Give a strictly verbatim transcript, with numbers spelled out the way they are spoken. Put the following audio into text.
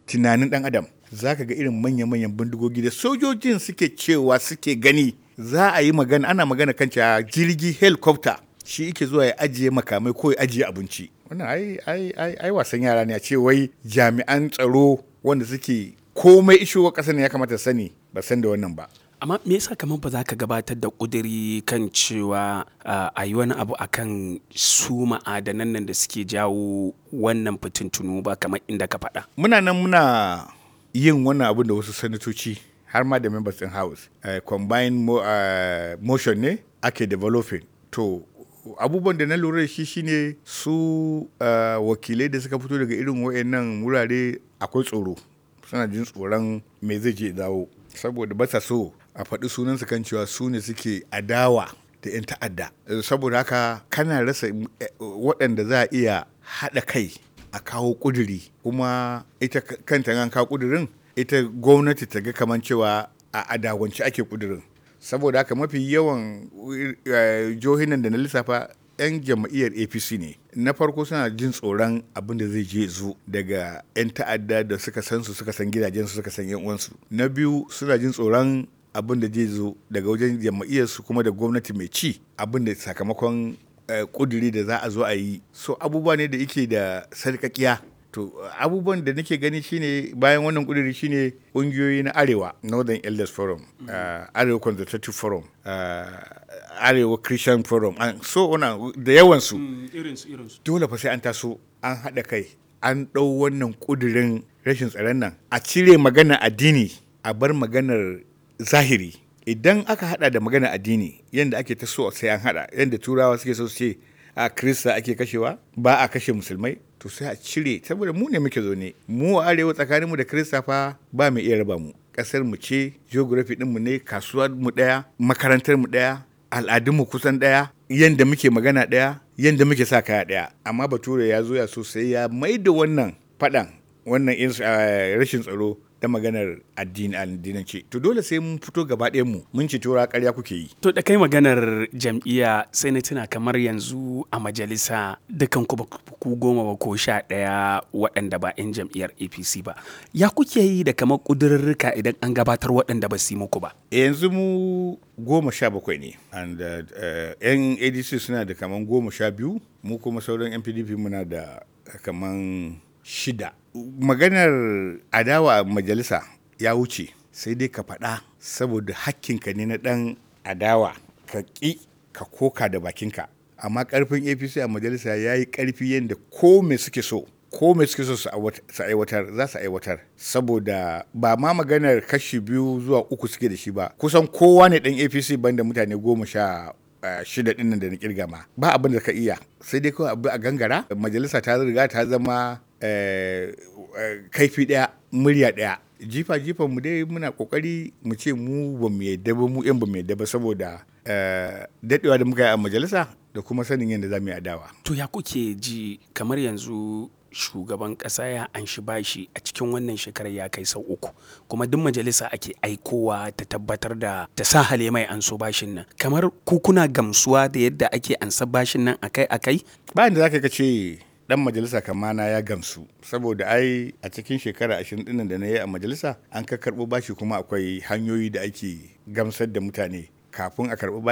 tunanin ɗan adam za ka ga irin manya-manyan bindigogi da sojojin suke cewa suke gani za a yi magana ana magana kan cewa jirgi helicopter shi yake zuwa ya ajiye makamai ko ya ajiye abinci. Wannan ai ai ai ai wasan yara ne a ce wai jami'an tsaro wanda suke komai ishowa ƙasa ne ya kamata sani ba san da wannan ba. Amma me yasa kamar ba za ka gabatar da ƙuduri kan cewa a yi wani abu akan su ma'adanan nan da suke jawo wannan fitintunu ba kamar inda ka faɗa? Muna nan muna yin wannan abin da wasu sanatoci har ma da members in house uh, combined mo, uh, motion ne ake developing. To abubuwan da na lura da shi shine su uh, wakilai da suka fito daga irin wayannan wurare akwai tsoro, suna jin tsoron me zai je dawo saboda ba sa so a faɗi sunansu kan cewa su ne suke adawa da 'yan ta'adda. Saboda haka kana rasa waɗanda za a iya haɗa kai a kawo ƙuduri, kuma ita kanta an kawo ƙudurin ita gwamnati ta ga kamar cewa a adawance ake ƙudurin. Saboda haka mafi yawan jihohin nan da na lissafa 'yan jam'iyyar A P C ne. Na farko suna jin tsoron abin da zai je zo daga 'yan ta'adda da suka san su suka san gidajensu suka san 'yan uwansu. Na biyu suna jin tsoron abin da zai zo daga wajen jam'iyyarsu kuma da gwamnati mai ci, abin da sakamakon kuduri da za a zo a yi. So abubuwa ne da yake da sarƙaƙiya. To abubuwan da nake gani shine bayan wannan kuduri shine ƙungiyoyi na Arewa, Northern Elders Forum, uh, Arewa Consultative Forum, uh, Arewa Christian Forum, and so on da yawansu. Mm, dole fa sai an taso an haɗa kai an ɗau wannan kudirin rashin tsaron nan a cire maganar addini a bar maganar zahiri. Idan aka hada da magana addini yadda ake ta so sai an hada, yadda turawa suke so su ce a krista ake kashewa ba a kashe musulmai, to sai a cire, saboda mu ne muke zaune mu a arewa tsakanin mu da krista fa ba mai iya raba mu. Kasar mu ce, geography din mu ne, kasuwar mu daya, makarantar mu daya, al'adun mu kusan daya, yadda muke magana daya, yadda muke sa kaya daya. Amma bature ya zo ya so sai ya maida wannan fadan, wannan rashin tsaro da maganar addini addinance. To dole sai mun fito gaba ɗayan mu mun ci tura ƙarya kuke yi. To da kai maganar jam'iyya sai na tuna kamar yanzu a majalisa dukan ku ku goma ba ko sha ɗaya waɗanda ba 'yan jam'iyyar A P C ba. Ya kuke yi da kamar ƙudurrurruka idan an gabatar waɗanda ba su yi muku ba? Yanzu mu goma sha bakwai ne, and uh, 'yan A D C suna da kamar goma sha biyu, mu kuma sauran 'yan P D P muna da kamar shida. Maganar adawa a majalisa ya wuce, sai dai ka faɗa saboda hakkinka ne na ɗan adawa ka ƙi ka koka da bakinka. Amma ƙarfin A P C a majalisa ya yi ƙarfi yadda ko me suke so ko me suke so su aiwatar za su aiwatar, saboda ba ma maganar kashi biyu zuwa uku suke da shi ba, kusan kowa ne ɗan A P C banda mutane goma sha shida ɗin nan da na kirga ma, ba abin da ka iya, sai dai kawai abu a gangara. Majalisa ta riga ta zama kaifi ɗaya murya ɗaya. Jifa jifan mu dai muna kokari mu ce mu ba mu yadda ba, mu yan ba mu yadda ba, saboda daɗewa da muka yi a majalisa da kuma sanin yadda za mu yi adawa. To ya kuke ji kamar yanzu shugaban ƙasa ya anshi bashi a cikin wannan shekarar ya kai sau uku, kuma duk majalisa ake aikowa ta tabbatar da ta sa hale mai anso bashin nan. Kamar ku kuna gamsuwa da yadda ake ansa bashin nan akai akai? Bayan da zaka ce dan majalisa kamana ya gamsu, saboda ai a cikin shekara ashirin ɗin da na yi a majalisa an ka karɓo bashi, kuma akwai hanyoyi da ake gamsar da mutane kafin a karɓo bashi.